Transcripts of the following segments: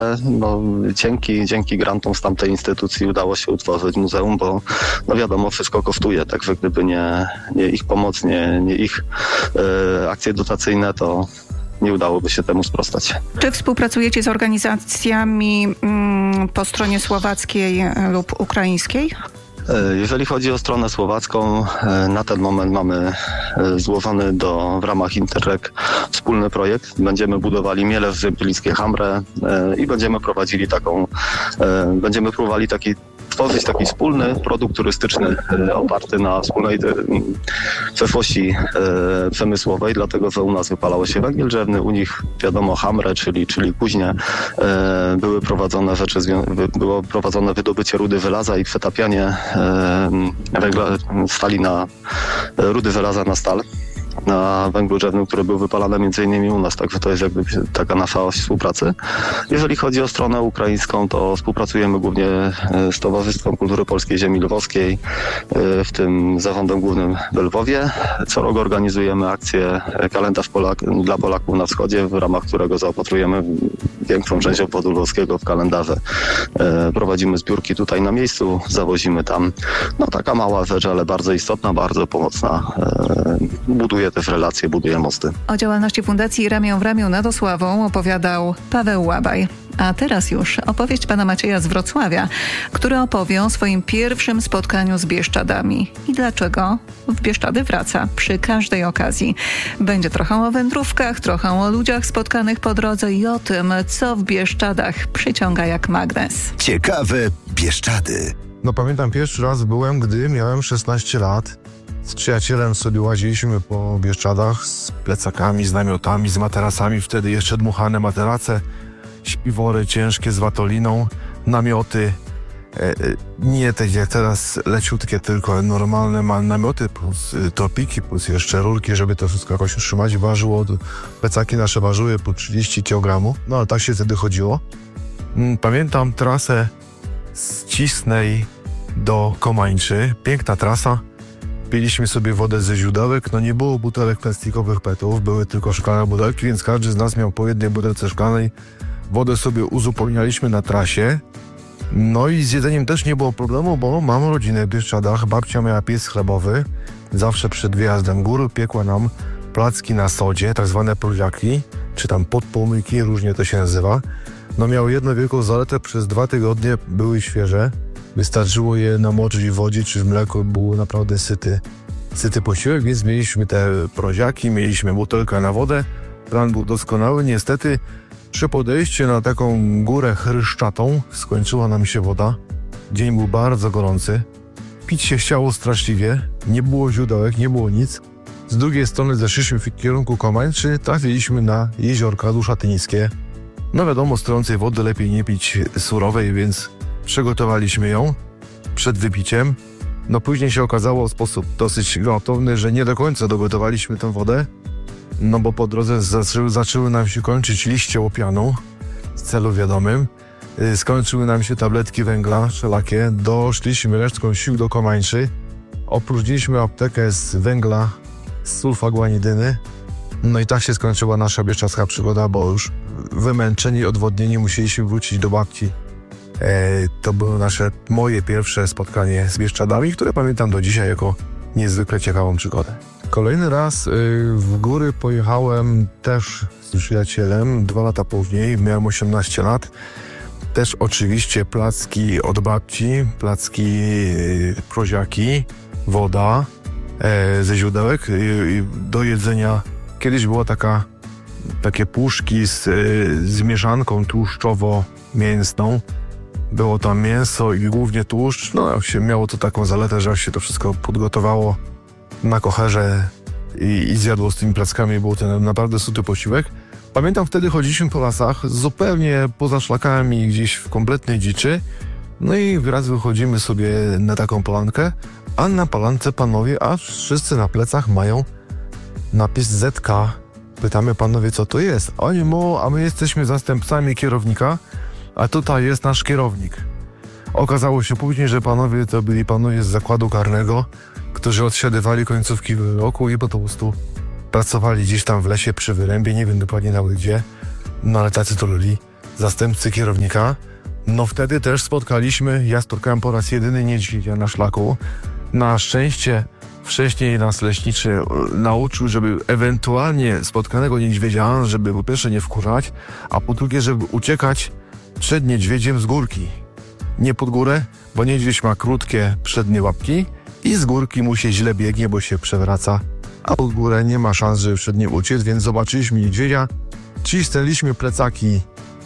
No, dzięki grantom z tamtej instytucji udało się utworzyć muzeum, bo no wiadomo, wszystko kosztuje, także gdyby nie ich pomoc, nie ich akcje dotacyjne, to nie udałoby się temu sprostać. Czy współpracujecie z organizacjami po stronie słowackiej lub ukraińskiej? Jeżeli chodzi o stronę słowacką, na ten moment mamy złożony w ramach Interreg wspólny projekt. Będziemy budowali Mielew Rzympilickie-Hamrę i będziemy próbowali tworzyć taki wspólny produkt turystyczny oparty na wspólnej przeszłości przemysłowej, dlatego że u nas wypalało się węgiel drzewny, u nich wiadomo Hamrę, czyli później było prowadzone wydobycie rudy żelaza i przetapianie stali na rudy żelaza na stal, na węglu drzewnym, który był wypalany między innymi u nas, także to jest jakby taka nasza oś współpracy. Jeżeli chodzi o stronę ukraińską, to współpracujemy głównie z Towarzystwem Kultury Polskiej Ziemi Lwowskiej, w tym zarządem głównym w Lwowie. Co rok organizujemy akcję Kalendarz dla Polaków na Wschodzie, w ramach którego zaopatrujemy większą część obwodu lwowskiego w kalendarze. Prowadzimy zbiórki tutaj na miejscu, zawozimy tam. No taka mała rzecz, ale bardzo istotna, bardzo pomocna. Buduje też relacje, buduje mosty. O działalności Fundacji Ramię w ramię nad Osławą opowiadał Paweł Łabaj. A teraz już opowieść pana Macieja z Wrocławia, który opowie o swoim pierwszym spotkaniu z Bieszczadami i dlaczego w Bieszczady wraca przy każdej okazji. Będzie trochę o wędrówkach, trochę o ludziach spotkanych po drodze i o tym, co w Bieszczadach przyciąga jak magnes. Ciekawe Bieszczady. No pamiętam, pierwszy raz byłem, gdy miałem 16 lat. Z przyjacielem sobie łaziliśmy po Bieszczadach z plecakami, z namiotami, z materacami. Wtedy jeszcze dmuchane materace, śpiwory ciężkie z watoliną, namioty. Nie tak jak teraz leciutkie, tylko normalne namioty plus topiki, plus jeszcze rurki, żeby to wszystko jakoś utrzymać. Plecaki nasze ważyły po 30 kg. No ale tak się wtedy chodziło. Pamiętam trasę z Cisnej do Komańczy. Piękna trasa. Piliśmy sobie wodę ze źródełek, no nie było butelek plastikowych petów, były tylko szklane butelki, więc każdy z nas miał po jednej butelce szklanej. Wodę sobie uzupełnialiśmy na trasie. No i z jedzeniem też nie było problemu, bo mam rodzinę w Bieszczadach, babcia miała piec chlebowy. Zawsze przed wyjazdem góry piekła nam placki na sodzie, tak zwane proziaki, czy tam podpłomyki, różnie to się nazywa. No miały jedną wielką zaletę, przez 2 tygodnie były świeże. Wystarczyło je namoczyć w wodzie czy w mleku, było naprawdę syty posiłek, więc mieliśmy te proziaki, mieliśmy butelkę na wodę. Plan był doskonały. Niestety przy podejściu na taką górę chryszczatą skończyła nam się woda. Dzień był bardzo gorący. Pić się chciało straszliwie. Nie było źródełek, nie było nic. Z drugiej strony zeszliśmy w kierunku Komańczy, trafiliśmy na jeziorka Duszatyńskie. No wiadomo, z trącej wody lepiej nie pić surowej, więc przygotowaliśmy ją przed wypiciem. No później się okazało w sposób dosyć gwałtowny, że nie do końca dogotowaliśmy tę wodę, no bo po drodze zaczęły nam się kończyć liście łopianu z celu wiadomym. Skończyły nam się tabletki węgla wszelakie. Doszliśmy resztką sił do Komańczy. Opróżniliśmy aptekę z węgla, z sulfagłanidyny. No i tak się skończyła nasza bieszczadzka przygoda, bo już wymęczeni, odwodnieni musieliśmy wrócić do babci. To było moje pierwsze spotkanie z Bieszczadami, które pamiętam do dzisiaj jako niezwykle ciekawą przygodę. Kolejny raz w góry pojechałem też z przyjacielem 2 lata później, miałem 18 lat. Też oczywiście placki od babci, placki, proziaki, woda ze źródełek do jedzenia. Kiedyś było takie puszki z mieszanką tłuszczowo-mięsną. Było tam mięso i głównie tłuszcz. No się miało to taką zaletę, że jak się to wszystko podgotowało na kocherze i zjadło z tymi plackami, był ten naprawdę syty posiłek. Pamiętam, wtedy chodziliśmy po lasach, zupełnie poza szlakami, gdzieś w kompletnej dziczy. No i wraz wychodzimy sobie na taką polankę, a na polance panowie, a wszyscy na plecach mają napis ZK. Pytamy panowie, co to jest. Oni mówią, a my jesteśmy zastępcami kierownika, a tutaj jest nasz kierownik. Okazało się później, że panowie to byli panowie z zakładu karnego, którzy odsiadywali końcówki wyroku i po prostu pracowali gdzieś tam w lesie przy wyrębie, nie wiem dokładnie nawet gdzie, no ale tacy to byli zastępcy kierownika. No wtedy też ja spotkałem po raz jedyny niedźwiedzia na szlaku. Na szczęście wcześniej nas leśniczy nauczył, żeby ewentualnie spotkanego niedźwiedzia, żeby po pierwsze nie wkurzać, a po drugie, żeby uciekać przed niedźwiedziem z górki. Nie pod górę, bo niedźwiedź ma krótkie przednie łapki i z górki mu się źle biegnie, bo się przewraca, a pod górę nie ma szans, żeby przed nim uciec, więc zobaczyliśmy niedźwiedzia, cisnęliśmy plecaki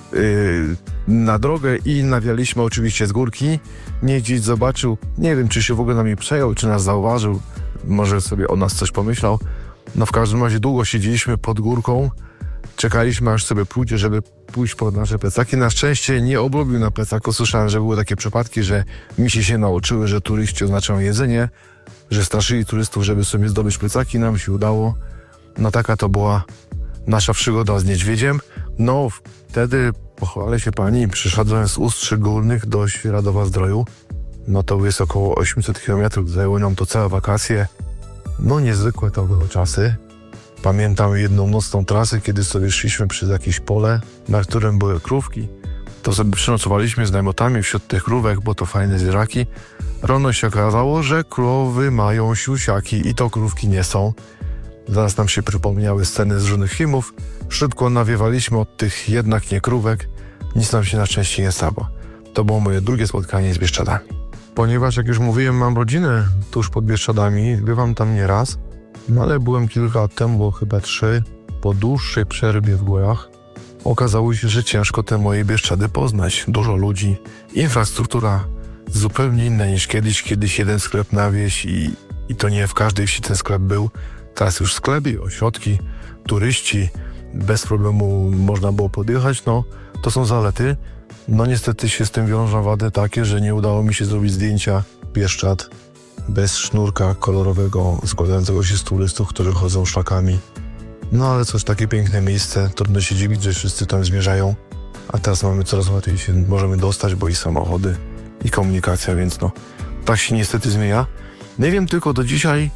na drogę i nawialiśmy oczywiście z górki. Niedźwiedź zobaczył, nie wiem, czy się w ogóle nami przejął, czy nas zauważył, może sobie o nas coś pomyślał. No w każdym razie długo siedzieliśmy pod górką, czekaliśmy aż sobie pójdzie, żeby pójść pod nasze plecaki. Na szczęście nie obrobił na plecaku. Słyszałem, że były takie przypadki, że misi się nauczyły, że turyści oznaczają jedzenie, że straszyli turystów, żeby sobie zdobyć plecaki. Nam się udało. No taka to była nasza przygoda z niedźwiedziem. No wtedy, pochwalę się pani, przyszedłem z Ustrzy Górnych do Świeradowa-Zdroju. No to jest około 800 km, zajęło nam to całe wakacje. No niezwykłe to były czasy. Pamiętam jedną nocną trasę, kiedy sobie szliśmy przez jakieś pole, na którym były krówki. To sobie przynocowaliśmy z najmotami wśród tych krówek, bo to fajne zwierzaki. Rano się okazało, że krowy mają siusiaki i to krówki nie są. Zaraz nam się przypomniały sceny z różnych filmów. Szybko nawiewaliśmy od tych jednak nie krówek. Nic nam się na szczęście nie stało. To było moje drugie spotkanie z Bieszczadami. Ponieważ, jak już mówiłem, mam rodzinę tuż pod Bieszczadami, bywam tam nieraz, no ale byłem kilka lat temu, bo chyba 3, po dłuższej przerwie w górach. Okazało się, że ciężko te moje Bieszczady poznać. Dużo ludzi, infrastruktura zupełnie inna niż kiedyś. Kiedyś jeden sklep na wieś i to nie w każdej wsi ten sklep był. Teraz już sklepy, ośrodki, turyści, bez problemu można było podjechać, no to są zalety. No niestety się z tym wiążą wady takie, że nie udało mi się zrobić zdjęcia Bieszczad bez sznurka kolorowego składającego się z turystów, którzy chodzą szlakami. No ale coś, takie piękne miejsce, trudno się dziwić, że wszyscy tam zmierzają, a teraz mamy coraz łatwiej się możemy dostać, bo i samochody, i komunikacja, więc no tak się niestety zmienia. Nie wiem tylko do dzisiaj,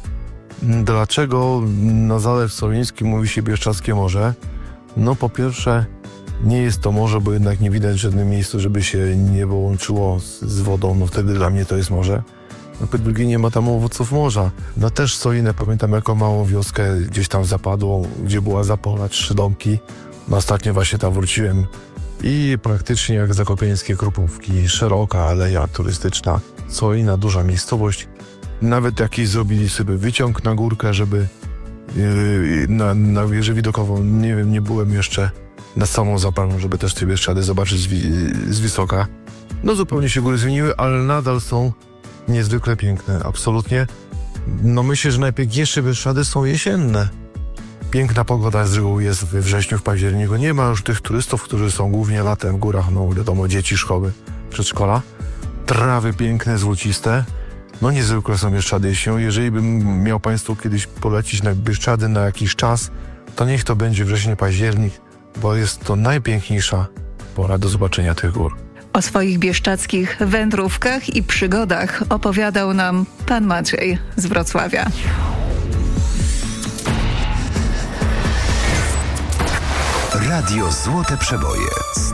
dlaczego na Zalew Soliński mówi się Bieszczadzkie Morze. No po pierwsze, nie jest to morze, bo jednak nie widać w żadnym miejscu, żeby się nie połączyło z wodą, no wtedy dla mnie to jest morze. No po drugie, nie ma tam owoców morza. No też Solinę pamiętam jako małą wioskę gdzieś tam zapadłą, gdzie była zapola, 3 domki. No ostatnio właśnie tam wróciłem i praktycznie jak zakopieńskie Krupówki, szeroka aleja turystyczna, Solina, duża miejscowość. Nawet jakiś zrobili sobie wyciąg na górkę, żeby na wieżę widokową, nie wiem, nie byłem jeszcze na samą zapalną, żeby też te Bieszczady zobaczyć z wysoka. No zupełnie się góry zmieniły, ale nadal są niezwykle piękne, absolutnie. No myślę, że najpiękniejsze Bieszczady są jesienne. Piękna pogoda z reguły jest we wrześniu, w październiku. Nie ma już tych turystów, którzy są głównie latem w górach, no wiadomo, dzieci, szkoły, przedszkola. Trawy piękne, złociste. No niezwykle są Bieszczady jesienią. Jeżeli bym miał Państwu kiedyś polecić na Bieszczady na jakiś czas, to niech to będzie wrzesień, październik, bo jest to najpiękniejsza pora do zobaczenia tych gór. O swoich bieszczadzkich wędrówkach i przygodach opowiadał nam pan Maciej z Wrocławia. Radio Złote Przeboje.